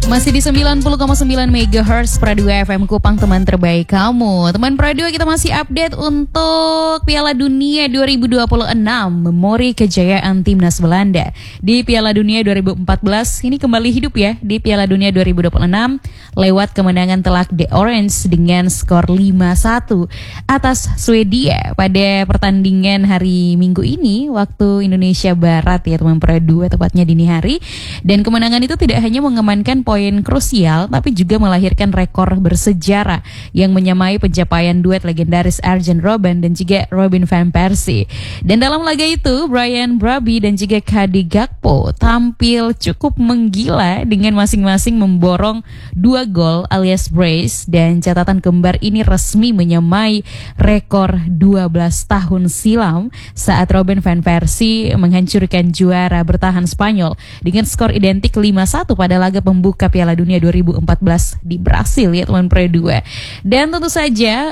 Masih di 90,9 MHz Pradua FM Kupang, teman terbaik kamu. Teman Pradua, kita masih update untuk Piala Dunia 2026, memori kejayaan timnas Belanda di Piala Dunia 2014. Ini kembali hidup ya di Piala Dunia 2026 lewat kemenangan telak The Orange dengan skor 5-1 atas Swedia pada pertandingan hari Minggu ini waktu Indonesia Barat ya teman Pradua, tepatnya dini hari. Dan kemenangan itu tidak hanya mengamankan poin krusial, tapi juga melahirkan rekor bersejarah yang menyamai pencapaian duet legendaris Arjen Robben dan juga Robin van Persie. Dan dalam laga itu, Brian Brobby dan juga Cody Gakpo tampil cukup menggila dengan masing-masing memborong 2 gol alias brace, dan catatan kembar ini resmi menyamai rekor 12 tahun silam saat Robin van Persie menghancurkan juara bertahan Spanyol dengan skor identik 5-1 pada laga pembuka Piala Dunia 2014 di Brasil ya teman Pradua. Dan tentu saja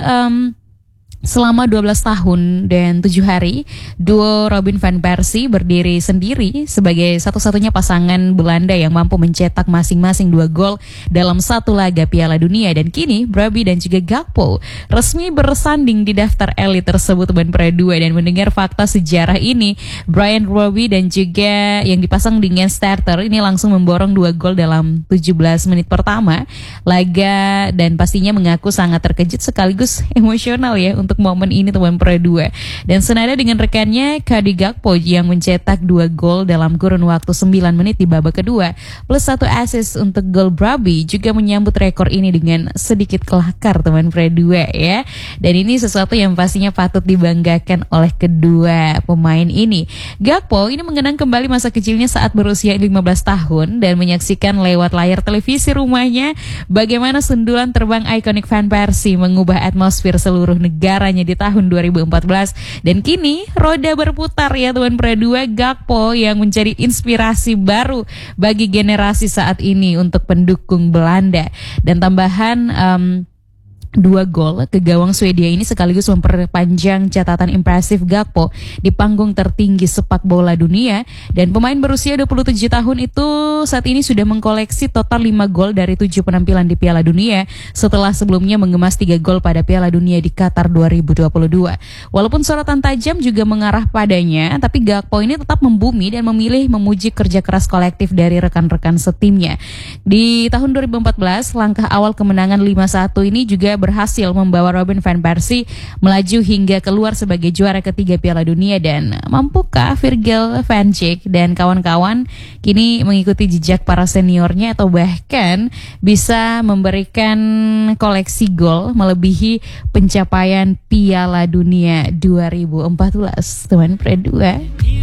selama 12 tahun dan 7 hari, duo Robin van Persie berdiri sendiri sebagai satu-satunya pasangan Belanda yang mampu mencetak masing-masing 2 gol dalam satu laga Piala Dunia. Dan kini Brobby dan juga Gakpo resmi bersanding di daftar elit tersebut teman Pradua. Dan mendengar fakta sejarah ini, Brian Brobby dan juga yang dipasang dengan starter ini langsung memborong 2 gol dalam 17 menit pertama laga, dan pastinya mengaku sangat terkejut sekaligus emosional ya untuk momen ini teman Pradua. Dan senada dengan rekannya Cody Gakpo yang mencetak 2 gol dalam kurun waktu 9 menit di babak kedua plus 1 assist untuk gol Brobby juga menyambut rekor ini dengan sedikit kelakar teman Pradua ya. Dan ini sesuatu yang pastinya patut dibanggakan oleh kedua pemain ini. Gakpo ini mengenang kembali masa kecilnya saat berusia 15 tahun dan menyaksikan lewat layar televisi rumahnya bagaimana sundulan terbang ikonik Van Persie mengubah atmosfer seluruh negaranya di tahun 2014. Dan kini roda berputar ya teman Pradua, Gakpo yang menjadi inspirasi baru bagi generasi saat ini untuk pendukung Belanda. Dan tambahan 2 gol ke gawang Swedia ini sekaligus memperpanjang catatan impresif Gakpo di panggung tertinggi sepak bola dunia. Dan pemain berusia 27 tahun itu saat ini sudah mengkoleksi total 5 gol dari 7 penampilan di Piala Dunia setelah sebelumnya mengemas 3 gol pada Piala Dunia di Qatar 2022. Walaupun sorotan tajam juga mengarah padanya, tapi Gakpo ini tetap membumi dan memilih memuji kerja keras kolektif dari rekan-rekan setimnya. Di tahun 2014, langkah awal kemenangan 5-1 ini juga berhasil membawa Robin van Persie melaju hingga keluar sebagai juara ketiga Piala Dunia. Dan mampukah Virgil van Dijk dan kawan-kawan kini mengikuti jejak para seniornya atau bahkan bisa memberikan koleksi gol melebihi pencapaian Piala Dunia 2014 teman Pradua?